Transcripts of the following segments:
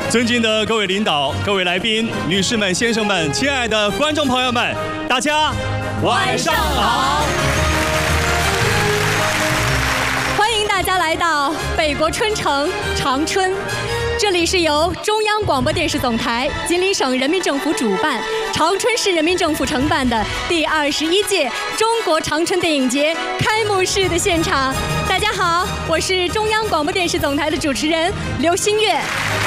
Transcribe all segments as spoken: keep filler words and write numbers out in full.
尊敬的各位领导、各位来宾、女士们、先生们、亲爱的观众朋友们，大家晚上好！ 欢迎大家来到北国春城长春。这里是由中央广播电视总台、吉林省人民政府主办、长春市人民政府承办的第二十一届中国长春电影节开幕式的现场。大家好，我是中央广播电视总台的主持人刘新月。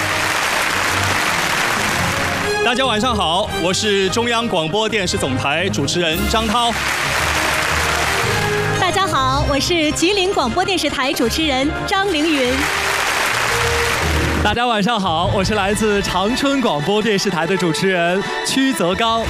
大家晚上好，我是中央广播电视总台主持人张涛。 大家好，我是吉林广播电视台主持人张凌云。 大家晚上好，我是来自长春广播电视台的主持人曲泽刚。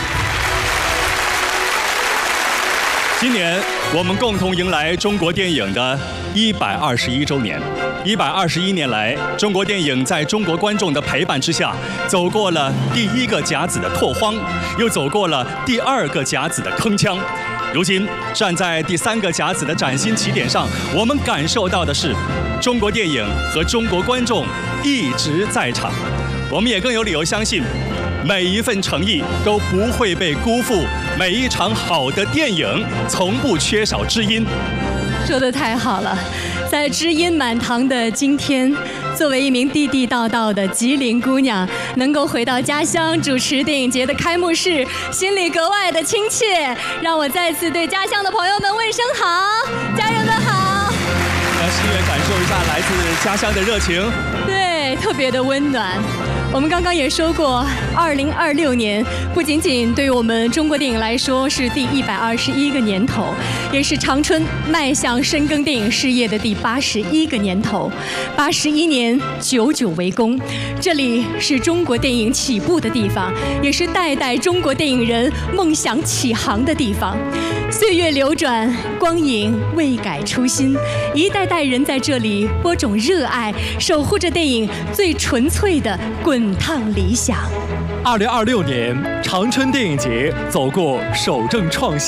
今年我们共同迎来中国电影的一百二十一周年。一百二十一年来，中国电影在中国观众的陪伴之下，走过了第一个甲子的拓荒，又走过了第二个甲子的铿锵。如今站在第三个甲子的崭新起点上，我们感受到的是中国电影和中国观众一直在场。我们也更有理由相信，每一份诚意都不会被辜负，每一场好的电影从不缺少知音。 说得太好了，在知音满堂的今天，作为一名地地道道的吉林姑娘，能够回到家乡主持电影节的开幕式，心里格外的亲切。让我再次对家乡的朋友们问声好，家人们好。 让新月感受一下来自家乡的热情， 对，特别的温暖。我们刚刚也说过，二零二六年不仅仅对于我们中国电影来说是第一百二十一个年头，也是长春迈向深耕电影事业的第八十一个年头。八十一年，久久为功，这里是中国电影起步的地方，也是代代中国电影人梦想起航的地方。岁月流转，光影未改初心，一代代人在这里播种热爱，守护着电影最纯粹的滚烫理想。 二零二六年，长春电影节走过守正创新。